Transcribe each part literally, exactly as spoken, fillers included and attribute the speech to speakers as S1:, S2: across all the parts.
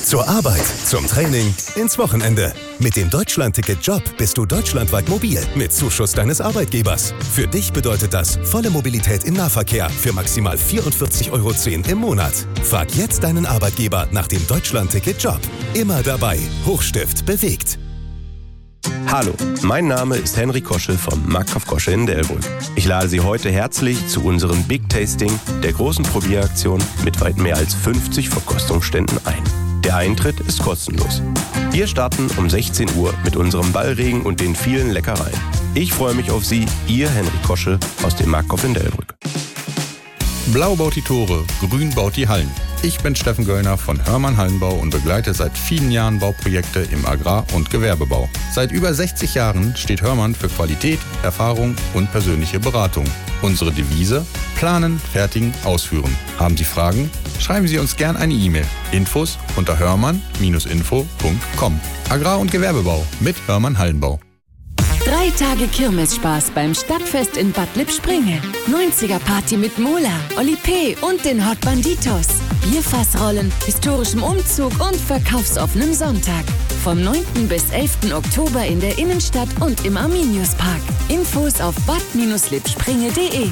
S1: Zur Arbeit, zum Training, ins Wochenende. Mit dem Deutschland-Ticket Job bist du deutschlandweit mobil mit Zuschuss deines Arbeitgebers. Für dich bedeutet das volle Mobilität im Nahverkehr für maximal vierundvierzig Euro zehn im Monat. Frag jetzt deinen Arbeitgeber nach dem Deutschland-Ticket Job. Immer dabei. Hochstift bewegt.
S2: Hallo, mein Name ist Henry Koschel vom Marktkauf Koschel in Delbrück. Ich lade Sie heute herzlich zu unserem Big Tasting, der großen Probieraktion mit weit mehr als fünfzig Verkostungsständen ein. Der Eintritt ist kostenlos. Wir starten um sechzehn Uhr mit unserem Ballregen und den vielen Leckereien. Ich freue mich auf Sie, Ihr Henry Koschel aus dem Marktkauf in Delbrück.
S3: Blau baut die Tore, grün baut die Hallen. Ich bin Steffen Göllner von Hörmann Hallenbau und begleite seit vielen Jahren Bauprojekte im Agrar- und Gewerbebau. Seit über sechzig Jahren steht Hörmann für Qualität, Erfahrung und persönliche Beratung. Unsere Devise: Planen, fertigen, ausführen. Haben Sie Fragen? Schreiben Sie uns gern eine E-Mail. Infos unter hörmann Bindestrich info Punkt com. Agrar- und Gewerbebau mit Hörmann Hallenbau.
S4: Drei Tage Kirmesspaß beim Stadtfest in Bad Lippspringe. neunziger-Party mit Mola, Oli P. und den Hot Banditos. Bierfassrollen, historischem Umzug und verkaufsoffenem Sonntag. Vom neunten bis elften Oktober in der Innenstadt und im Arminius-Park. Infos auf bad lippspringe punkt de.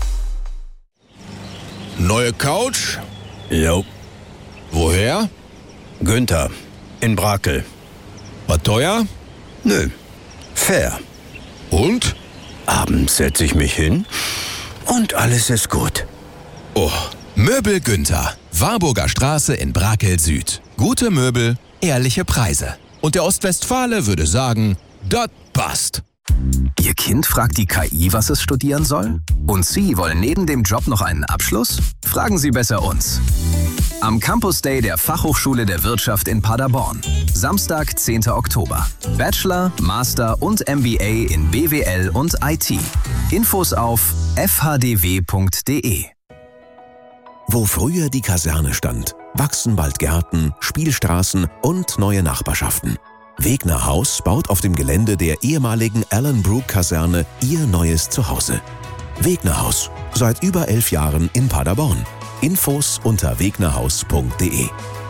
S5: Neue Couch?
S6: Jo.
S5: Woher?
S6: Günther. In Brakel.
S5: War teuer?
S6: Nö. Fair.
S5: Und?
S6: Abends setze ich mich hin und alles ist gut.
S5: Oh.
S7: Möbel Günther. Warburger Straße in Brakel Süd. Gute Möbel, ehrliche Preise. Und der Ostwestfale würde sagen, das passt.
S8: Ihr Kind fragt die K I, was es studieren soll? Und Sie wollen neben dem Job noch einen Abschluss? Fragen Sie besser uns. Am Campus Day der Fachhochschule der Wirtschaft in Paderborn. Samstag, zehnten Oktober. Bachelor, Master und M B A in B W L und I T. Infos auf f h d w punkt de.
S1: Wo früher die Kaserne stand, wachsen bald Gärten, Spielstraßen und neue Nachbarschaften. Wegner Haus baut auf dem Gelände der ehemaligen Allen Brook Kaserne ihr neues Zuhause. Wegner Haus, seit über elf Jahren in Paderborn. Infos unter wegnerhaus punkt de.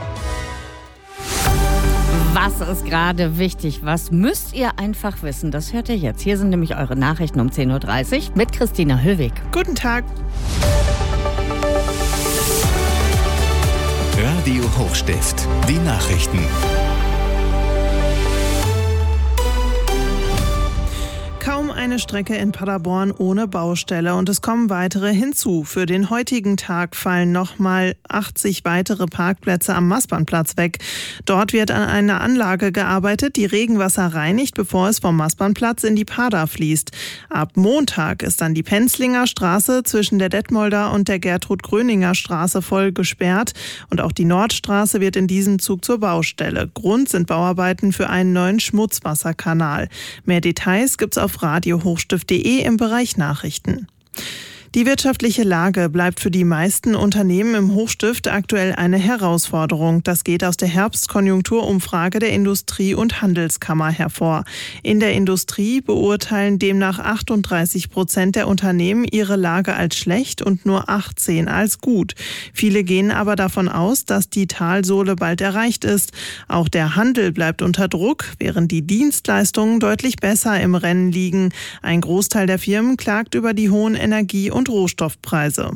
S9: Was ist gerade wichtig? Was müsst ihr einfach wissen? Das hört ihr jetzt. Hier sind nämlich eure Nachrichten um zehn Uhr dreißig mit Christina Höwig.
S10: Guten Tag.
S7: Radio Hochstift. Die Nachrichten.
S10: Kaum eine Strecke in Paderborn ohne Baustelle und es kommen weitere hinzu. Für den heutigen Tag fallen nochmal achtzig weitere Parkplätze am Maßbahnplatz weg. Dort wird an einer Anlage gearbeitet, die Regenwasser reinigt, bevor es vom Maßbahnplatz in die Pader fließt. Ab Montag ist dann die Penzlinger Straße zwischen der Detmolder und der Gertrud-Gröninger Straße voll gesperrt und auch die Nordstraße wird in diesem Zug zur Baustelle. Grund sind Bauarbeiten für einen neuen Schmutzwasserkanal. Mehr Details gibt's auf radio hochstift punkt de im Bereich Nachrichten. Die wirtschaftliche Lage bleibt für die meisten Unternehmen im Hochstift aktuell eine Herausforderung. Das geht aus der Herbstkonjunkturumfrage der Industrie- und Handelskammer hervor. In der Industrie beurteilen demnach achtunddreißig Prozent der Unternehmen ihre Lage als schlecht und nur achtzehn als gut. Viele gehen aber davon aus, dass die Talsohle bald erreicht ist. Auch der Handel bleibt unter Druck, während die Dienstleistungen deutlich besser im Rennen liegen. Ein Großteil der Firmen klagt über die hohen Energie- und und Rohstoffpreise.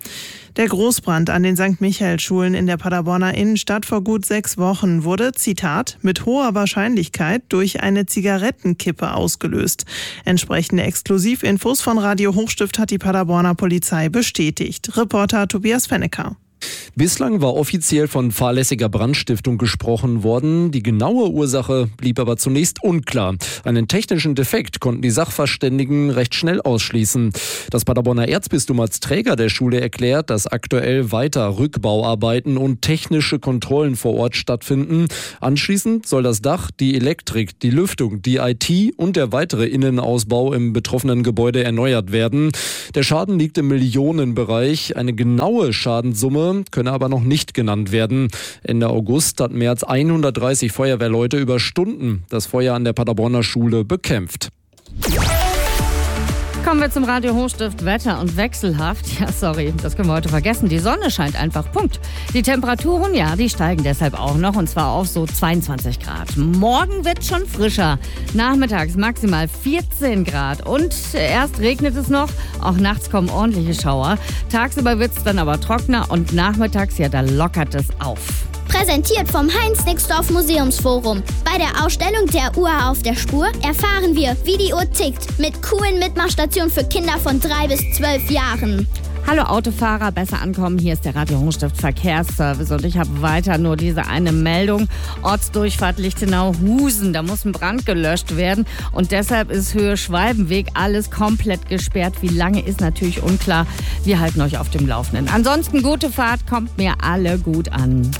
S10: Der Großbrand an den Sankt Michael-Schulen in der Paderborner Innenstadt vor gut sechs Wochen wurde, Zitat, mit hoher Wahrscheinlichkeit durch eine Zigarettenkippe ausgelöst. Entsprechende Exklusivinfos von Radio Hochstift hat die Paderborner Polizei bestätigt. Reporter Tobias Fennecker.
S11: Bislang war offiziell von fahrlässiger Brandstiftung gesprochen worden. Die genaue Ursache blieb aber zunächst unklar. Einen technischen Defekt konnten die Sachverständigen recht schnell ausschließen. Das Paderborner Erzbistum als Träger der Schule erklärt, dass aktuell weiter Rückbauarbeiten und technische Kontrollen vor Ort stattfinden. Anschließend soll das Dach, die Elektrik, die Lüftung, die I T und der weitere Innenausbau im betroffenen Gebäude erneuert werden. Der Schaden liegt im Millionenbereich. Eine genaue Schadenssumme könne aber noch nicht genannt werden. Ende August hatten mehr als hundertdreißig Feuerwehrleute über Stunden das Feuer an der Paderborner Schule bekämpft.
S9: Kommen wir zum Radio Hochstift Wetter und wechselhaft. Ja, sorry, das können wir heute vergessen. Die Sonne scheint einfach, Punkt. Die Temperaturen, ja, die steigen deshalb auch noch und zwar auf so zweiundzwanzig Grad. Morgen wird schon frischer. Nachmittags maximal vierzehn Grad und erst regnet es noch. Auch nachts kommen ordentliche Schauer. Tagsüber wird es dann aber trockener und nachmittags, ja, da lockert es auf.
S12: Präsentiert vom Heinz-Nixdorf Museumsforum. Bei der Ausstellung der Uhr auf der Spur erfahren wir, wie die Uhr tickt. Mit coolen Mitmachstationen für Kinder von drei bis zwölf Jahren.
S9: Hallo Autofahrer, besser ankommen. Hier ist der Radio Hochstift Verkehrsservice und ich habe weiter nur diese eine Meldung. Ortsdurchfahrt Lichtenau-Husen, da muss ein Brand gelöscht werden und deshalb ist Höhe Schwalbenweg alles komplett gesperrt. Wie lange ist natürlich unklar. Wir halten euch auf dem Laufenden. Ansonsten gute Fahrt, kommt mir alle gut an.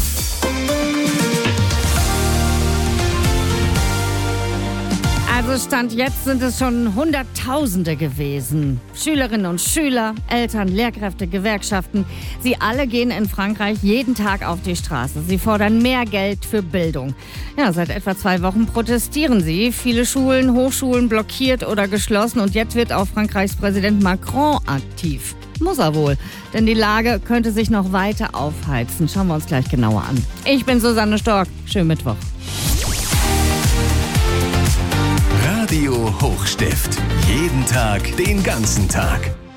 S9: Also Stand jetzt sind es schon Hunderttausende gewesen. Schülerinnen und Schüler, Eltern, Lehrkräfte, Gewerkschaften. Sie alle gehen in Frankreich jeden Tag auf die Straße. Sie fordern mehr Geld für Bildung. Ja, seit etwa zwei Wochen protestieren sie. Viele Schulen, Hochschulen blockiert oder geschlossen. Und jetzt wird auch Frankreichs Präsident Macron aktiv. Muss er wohl, denn die Lage könnte sich noch weiter aufheizen. Schauen wir uns gleich genauer an. Ich bin Susanne Stork. Schönen Mittwoch.
S7: Radio Hochstift. Jeden Tag, den ganzen Tag.